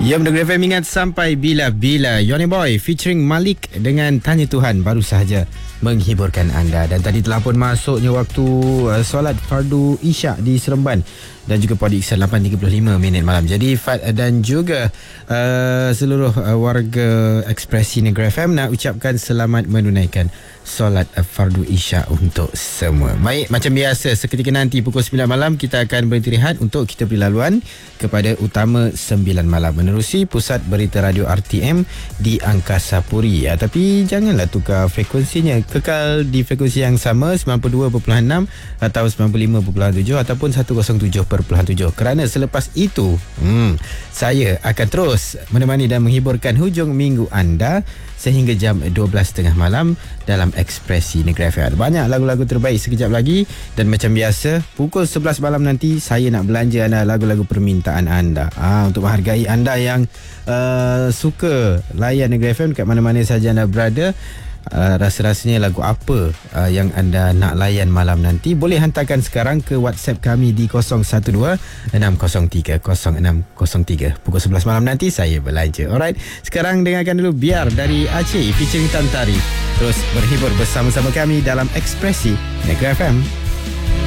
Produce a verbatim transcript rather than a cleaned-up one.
Ya, mendengar F M ingat sampai bila-bila. Yoni Boy featuring Malik dengan Tanya Tuhan baru sahaja menghiburkan anda. Dan tadi telah pun masuknya waktu uh, solat fardu Isyak di Seremban dan juga Padi Iksan lapan tiga puluh lima minit malam. Jadi Fat dan juga uh, seluruh uh, warga Ekspresi Negeri F M nak ucapkan selamat menunaikan solat uh, fardu Isyak untuk semua. Baik, macam biasa seketika nanti pukul sembilan malam kita akan berhenti rehat untuk kita beri laluan kepada utama sembilan malam menerusi pusat berita radio R T M di Angkasa Puri. Ya, tapi janganlah tukar frekuensinya, kekal di frekuensi yang sama sembilan puluh dua perpuluhan enam atau sembilan puluh lima perpuluhan tujuh ataupun seratus tujuh perpuluhan tujuh. Kerana selepas itu hmm, saya akan terus menemani dan menghiburkan hujung minggu anda sehingga jam dua belas tiga puluh malam dalam Ekspresi Negeri F M. Banyak lagu-lagu terbaik sekejap lagi dan macam biasa pukul sebelas malam nanti saya nak belanja anda lagu-lagu permintaan anda. Ah, untuk menghargai anda yang uh, suka layan Negeri F M kat mana-mana saja anda berada. Uh, rasa-rasanya lagu apa uh, yang anda nak layan malam nanti, boleh hantarkan sekarang ke WhatsApp kami di kosong satu dua enam kosong tiga kosong enam kosong tiga. Pukul sebelas malam nanti saya belanja. Alright, sekarang dengarkan dulu Biar dari Aceh featuring Tantari. Terus berhibur bersama-sama kami dalam Ekspresi Negeri F M.